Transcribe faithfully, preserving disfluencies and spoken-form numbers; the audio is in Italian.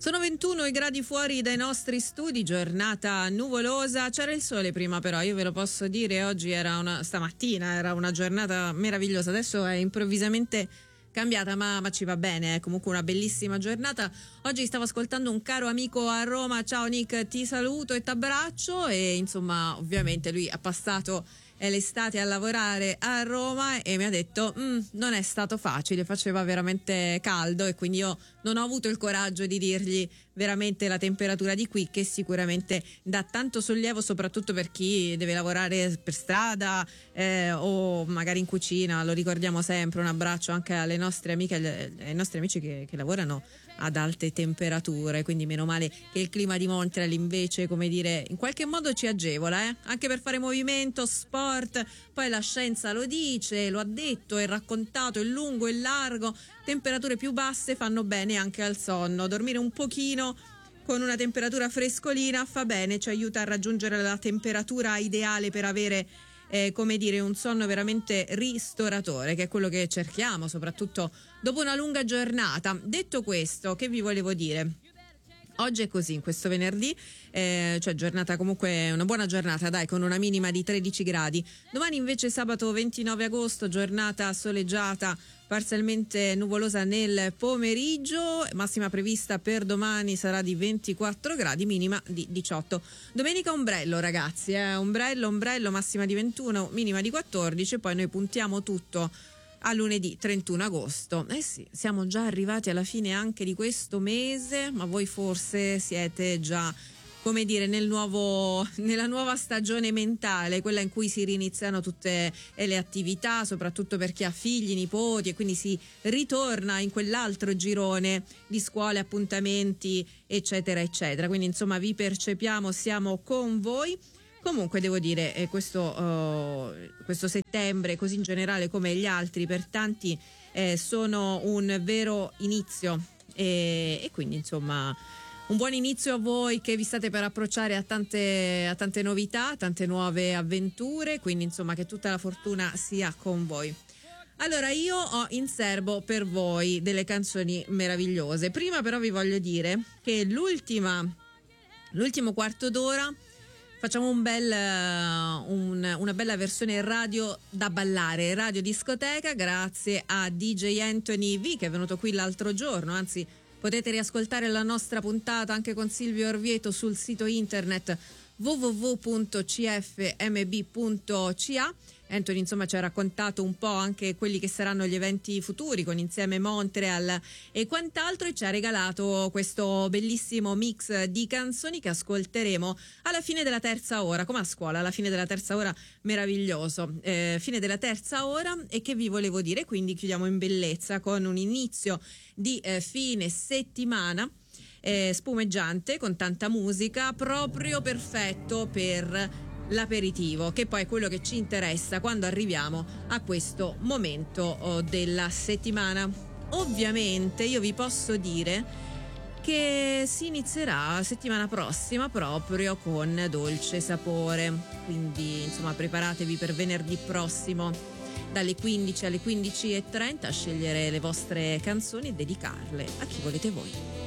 Sono ventuno i gradi fuori dai nostri studi, giornata nuvolosa, c'era il sole prima però, io ve lo posso dire, oggi era una, stamattina era una giornata meravigliosa, adesso è improvvisamente cambiata ma, ma ci va bene, è comunque una bellissima giornata. Oggi stavo ascoltando un caro amico a Roma, ciao Nick, ti saluto e t'abbraccio, e insomma ovviamente lui ha passato l'estate a lavorare a Roma e mi ha detto mm, non è stato facile, faceva veramente caldo e quindi io non ho avuto il coraggio di dirgli veramente la temperatura di qui, che sicuramente dà tanto sollievo soprattutto per chi deve lavorare per strada eh, o magari in cucina. Lo ricordiamo sempre, un abbraccio anche alle nostre amiche, ai nostri amici che, che lavorano ad alte temperature, quindi meno male che il clima di Montreal invece, come dire, in qualche modo ci agevola eh? anche per fare movimento, sport. Poi la scienza lo dice, lo ha detto e raccontato in lungo e largo, temperature più basse fanno bene anche al sonno, dormire un pochino con una temperatura frescolina fa bene, ci aiuta a raggiungere la temperatura ideale per avere eh, come dire un sonno veramente ristoratore, che è quello che cerchiamo soprattutto dopo una lunga giornata. Detto questo, che vi volevo dire? Oggi è così, in questo venerdì, eh, cioè giornata comunque una buona giornata, dai, con una minima di tredici gradi. Domani invece sabato ventinove agosto, giornata soleggiata, parzialmente nuvolosa nel pomeriggio, massima prevista per domani sarà di ventiquattro gradi, minima di diciotto. Domenica ombrello ragazzi, eh, ombrello, ombrello, massima di ventuno, minima di quattordici, e poi noi puntiamo tutto a lunedì trentuno agosto. Eh sì, siamo già arrivati alla fine anche di questo mese, ma voi forse siete già, come dire, nel nuovo, nella nuova stagione mentale, quella in cui si riniziano tutte le attività, soprattutto per chi ha figli, nipoti, e quindi si ritorna in quell'altro girone di scuole, appuntamenti, eccetera, eccetera. Quindi insomma vi percepiamo, siamo con voi. Comunque devo dire, eh, questo, uh, questo settembre, così in generale come gli altri, per tanti eh, sono un vero inizio e, e quindi insomma un buon inizio a voi che vi state per approcciare a tante, a tante novità, tante nuove avventure, quindi insomma che tutta la fortuna sia con voi. Allora, io ho in serbo per voi delle canzoni meravigliose. Prima però vi voglio dire che l'ultima, l'ultimo quarto d'ora facciamo un bel, uh, un, una bella versione radio da ballare, radio discoteca, grazie a D J Anthony V che è venuto qui l'altro giorno, anzi potete riascoltare la nostra puntata anche con Silvio Orvieto sul sito internet w w w punto c f m b punto c a. Anthony insomma ci ha raccontato un po' anche quelli che saranno gli eventi futuri con Insieme Montreal e quant'altro, e ci ha regalato questo bellissimo mix di canzoni che ascolteremo alla fine della terza ora, come a scuola, alla fine della terza ora, meraviglioso, eh, fine della terza ora. E che vi volevo dire, quindi chiudiamo in bellezza con un inizio di eh, fine settimana eh, spumeggiante con tanta musica, proprio perfetto per l'aperitivo, che poi è quello che ci interessa quando arriviamo a questo momento oh, della settimana. Ovviamente io vi posso dire che si inizierà settimana prossima proprio con Dolce Sapore, quindi insomma preparatevi per venerdì prossimo dalle quindici alle quindici e trenta a scegliere le vostre canzoni e dedicarle a chi volete voi.